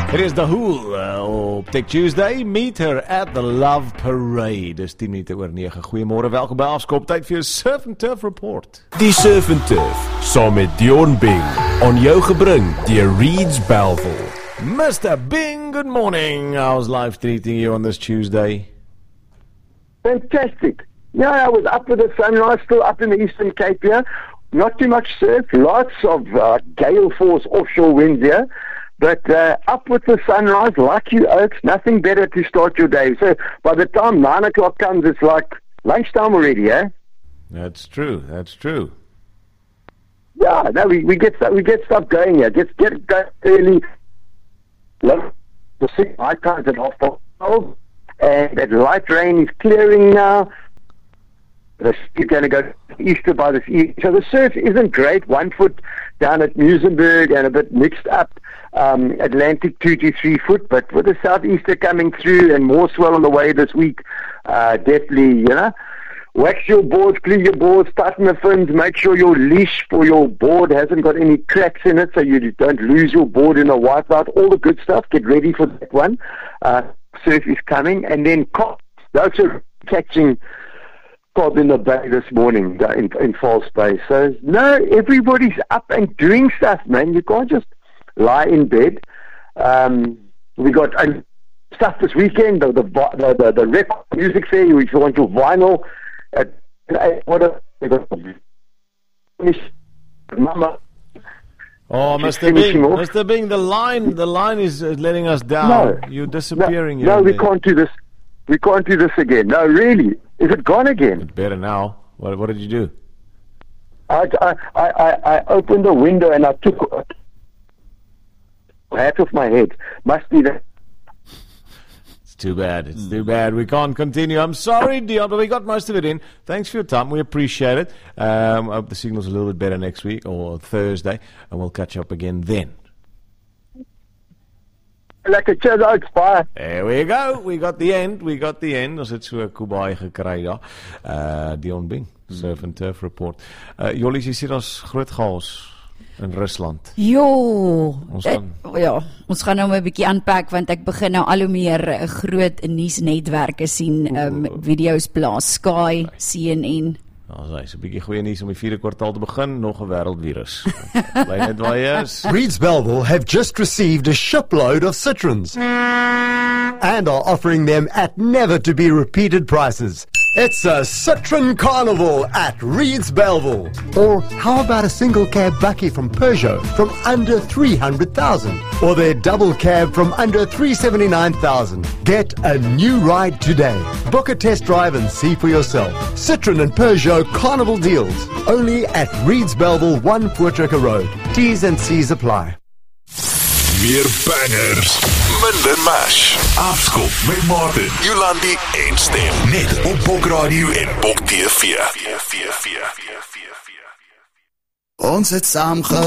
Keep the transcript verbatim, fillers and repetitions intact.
It is The Who uh, op Tech Tuesday. Meet her at the Love Parade. Dis tien minute oor nege. Goeiemôre, welkom by Afskop. Tyd vir jou Surf and Turf Report. Die Surf and Turf, saam met Dion Bing, aan jou gebring deur Reeds Bellville. Mister Bing, good morning. How's life treating you on this Tuesday? Fantastic. Yeah, I was up with the sunrise, still up in the Eastern Cape here. Not too much surf, lots of uh, gale force offshore winds here. But uh, up with the sunrise, like you oaks, nothing better to start your day. So by the time nine o'clock comes, it's like lunchtime already, eh? That's true, that's true. Yeah, no, we, we get stuff, we get stuff going here. Get get going early. Look, the six high tides at half past twelve, and that light rain is clearing now. The you're going to go Easter by this evening. So the surf isn't great. One foot down at Muizenberg and a bit mixed up. Um, Atlantic two to three foot, but with the southeaster coming through and more swell on the way this week, uh, definitely, you know, wax your boards, clean your boards, tighten the fins, make sure your leash for your board hasn't got any cracks in it so you don't lose your board in a wipeout, all the good stuff. Get ready for that one. Uh, surf is coming, and then cops, those are catching cob in the bay this morning in, in False Bay. So, no, everybody's up and doing stuff, man. You can't just lie in bed. Um, we got uh, stuff this weekend, the the the, the, the rec music fair, if you want your vinyl. At, what a, we got Mama. Oh, Mister Bing, Mister Bing, the line, the line is letting us down. No, You're disappearing. No, no we can't do this. We can't do this again. No, really. Is it gone again? It's better now. What, what did you do? I, I, I, I opened the window and I took hat off my head. Must be that. It's too bad. It's mm. too bad. We can't continue. I'm sorry, Dion, but we got most of it in. Thanks for your time. We appreciate it. Um, I hope the signal's a little bit better next week or Thursday, and we'll catch up again then. Like a chill out fire. There we go. We got the end. We got the end. Ons het so Kubai gekry ja. Uh Dion Bing, Surf and Turf Report. Uh Jollies, jy sien ons groot chaos in Rusland. Jo. Ons gaan uh, ja, ons gaan nou 'n bietjie aanpak want ek begin nou al hoe meer uh, groot nuusnetwerke sien, um, video's plaas, Sky, C N N. Nou, dis 'n bietjie goeie nuus om die vierde kwartaal te begin, nog 'n wêreldvirus. Bly net waar jy is. Reeds Bellville have just received a shipload of citrons and are offering them at never-to-be-repeated prices. It's a Citron Carnival at Reeds Bellville. Or how about a single cab bakkie from Peugeot from under three hundred thousand? Or their double cab from under three hundred seventy-nine thousand? Get a new ride today. Book a test drive and see for yourself. Citron and Peugeot Carnival deals. Only at Reeds Bellville, one Voortrekker Road. T's and C's apply. Meer bangers, minder mash. Afskop met Martin, Jolandi en Stem. Net op Bok Radio en Bok T V. Ons het saam